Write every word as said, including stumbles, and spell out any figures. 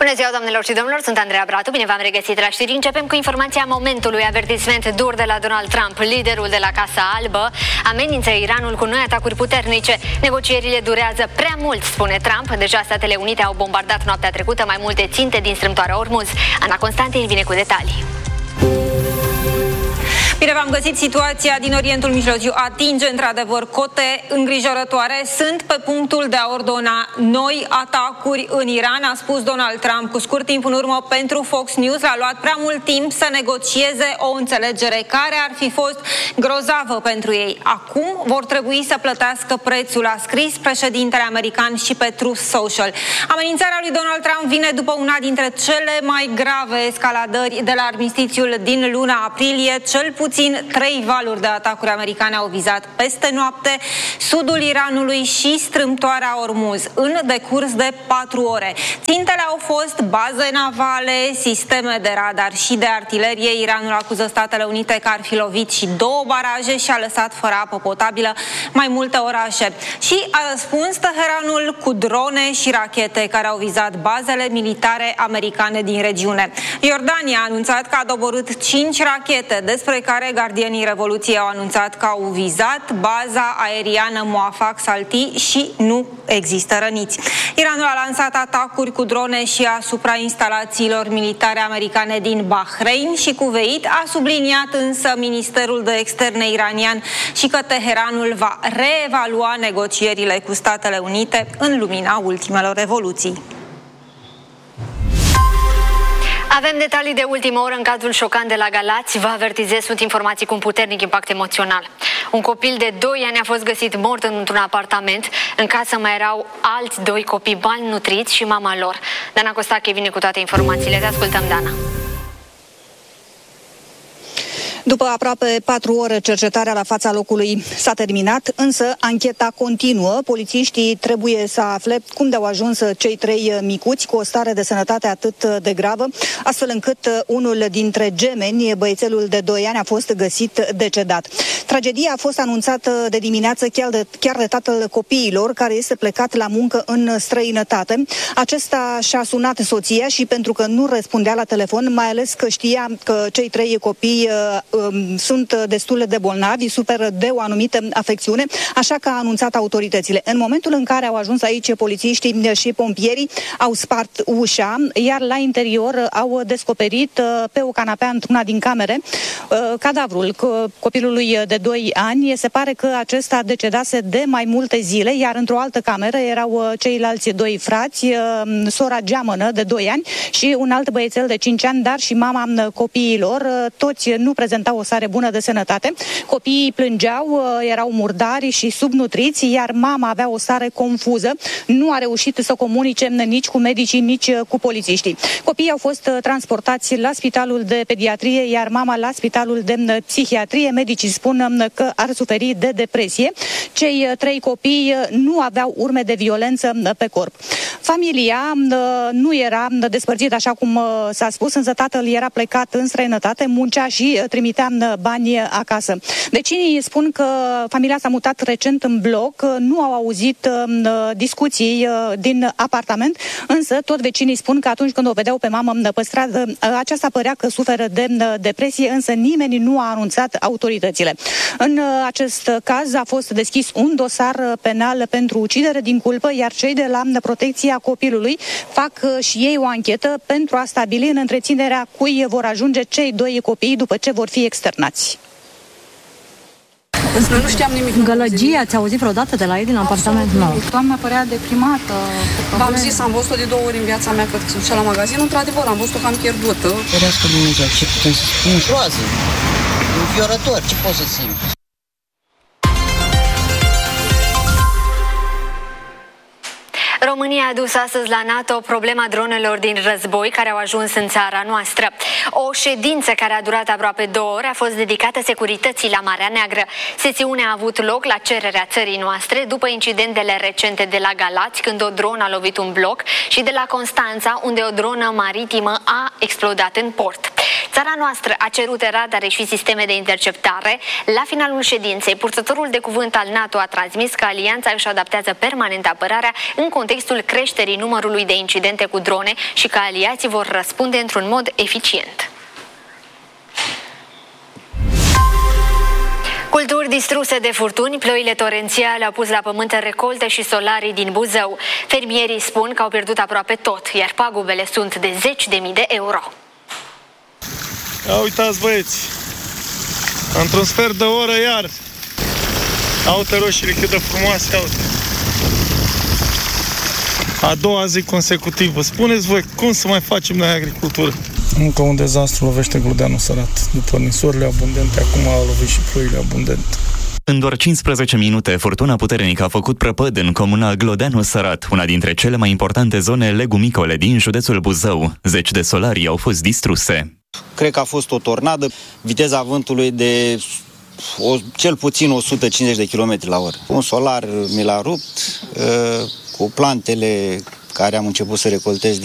Bună ziua, doamnelor și domnilor, sunt Andreea Bratu, bine v-am regăsit la știri. Începem cu informația momentului. Avertisment dur de la Donald Trump, liderul de la Casa Albă, amenință Iranul cu noi atacuri puternice. Negocierile durează prea mult, spune Trump. Deja Statele Unite au bombardat noaptea trecută mai multe ținte din strâmtoarea Ormuz. Ana Constantin vine cu detalii. Bine v-am găsit. Situația din Orientul Mijlociu atinge într-adevăr cote îngrijorătoare. Sunt pe punctul de a ordona noi atacuri în Iran, a spus Donald Trump cu scurt timp în urmă pentru Fox News. A luat prea mult timp să negocieze o înțelegere care ar fi fost grozavă pentru ei. Acum vor trebui să plătească prețul, a scris președintele american și pe Truth Social. Amenințarea lui Donald Trump vine după una dintre cele mai grave escaladări de la armistițiul din luna aprilie. Cel puțin trei valuri de atacuri americane au vizat peste noapte sudul Iranului și strâmtoarea Ormuz în decurs de patru ore. Țintele au fost baze navale, sisteme de radar și de artilerie. Iranul acuză Statele Unite că ar fi lovit și două baraje și a lăsat fără apă potabilă mai multe orașe. Și a răspuns Teheranul cu drone și rachete care au vizat bazele militare americane din regiune. Iordania a anunțat că a doborât cinci rachete, despre care gardienii Revoluției au anunțat că au vizat baza aeriană Moafaq Salti și nu există răniți. Iranul a lansat atacuri cu drone și asupra instalațiilor militare americane din Bahrain și Kuveit. A subliniat însă Ministerul de Externe iranian și că Teheranul va reevalua negocierile cu Statele Unite în lumina ultimelor evoluții. Avem detalii de ultimă oră în cazul șocant de la Galați. Vă avertizez, sunt informații cu un puternic impact emoțional. Un copil de doi ani a fost găsit mort într-un apartament. În casă mai erau alți doi copii malnutriți și mama lor. Dana Costache vine cu toate informațiile. Te ascultăm, Dana. După aproape patru ore, cercetarea la fața locului s-a terminat, însă ancheta continuă. Polițiștii trebuie să afle cum de-au ajuns cei trei micuți cu o stare de sănătate atât de gravă, astfel încât unul dintre gemeni, băiețelul de doi ani, a fost găsit decedat. Tragedia a fost anunțată de dimineață chiar de, chiar de tatăl copiilor, care este plecat la muncă în străinătate. Acesta și-a sunat soția și pentru că nu răspundea la telefon, mai ales că știa că cei trei copii sunt destul de bolnavi, suferă de o anumită afecțiune, așa că a anunțat autoritățile. În momentul în care au ajuns aici polițiștii și pompierii, au spart ușa, iar la interior au descoperit pe o canapea într-una din camere cadavrul copilului de doi ani. Se pare că acesta decedase de mai multe zile, iar într-o altă cameră erau ceilalți doi frați, sora geamănă de doi ani și un alt băiețel de cinci ani, dar și mama copiilor. Toți nu prezentau o stare bună de sănătate. Copiii plângeau, erau murdari și subnutriți, iar mama avea o stare confuză. Nu a reușit să comunice nici cu medicii, nici cu polițiștii. Copiii au fost transportați la spitalul de pediatrie, iar mama la spitalul de psihiatrie. Medicii spun că ar suferi de depresie. Cei trei copii nu aveau urme de violență pe corp. Familia nu era despărțită, așa cum s-a spus, însă tatăl era plecat în străinătate, muncea și trimitea bani acasă. Vecinii spun că familia s-a mutat recent în bloc, nu au auzit uh, discuții uh, din apartament, însă tot vecinii spun că atunci când o vedeau pe mamă pe stradă, uh, aceasta părea că suferă de uh, depresie, însă nimeni nu a anunțat autoritățile. În uh, acest caz a fost deschis un dosar penal pentru ucidere din culpă, iar cei de la protecția copilului fac uh, și ei o anchetă pentru a stabili în întreținerea cui vor ajunge cei doi copii după ce vor fi externați. Noi nu știam nimic. Gălăgie, ați auzit vreodată de la ei din apartament? Nu. Doamna părea deprimată. V-am zis, am văzut-o de două ori în viața mea, cred că se ducea la magazin. Într-adevăr, am văzut-o cam pierdută. Ferească Dumnezeu, ce putem să spun? Groază, înfiorător, ce poți să simți? România a adus astăzi la NATO problema dronelor din război care au ajuns în țara noastră. O ședință care a durat aproape două ore a fost dedicată securității la Marea Neagră. Sesiunea a avut loc la cererea țării noastre după incidentele recente de la Galați, când o dronă a lovit un bloc, și de la Constanța, unde o dronă maritimă a explodat în port. Țara noastră a cerut radare și sisteme de interceptare. La finalul ședinței, purtătorul de cuvânt al NATO a transmis că alianța își adaptează permanent apărarea în contextul creșterii numărului de incidente cu drone și că aliații vor răspunde într-un mod eficient. Culturi distruse de furtuni, ploile torențiale au pus la pământ recolte și solarii din Buzău. Fermierii spun că au pierdut aproape tot, iar pagubele sunt de zeci de mii de euro. Ia uitați, băieți, într-un sfert de oră iar. Aute roșiile cât de frumoase, aute. A doua zi consecutivă. Spuneți voi, cum să mai facem noi agricultură? Încă un dezastru lovește Glodeanul Sărat. După ninsorile abundente, acum au lovit și ploile abundente. În doar cincisprezece minute, furtuna puternică a făcut prăpăd în comuna Glodeanul Sărat, una dintre cele mai importante zone legumicole din județul Buzău. Zeci de solarii au fost distruse. Cred că a fost o tornadă, viteza vântului de o, cel puțin o sută cincizeci de kilometri la oră. Un solar mi l-a rupt, cu plantele care am început să recoltez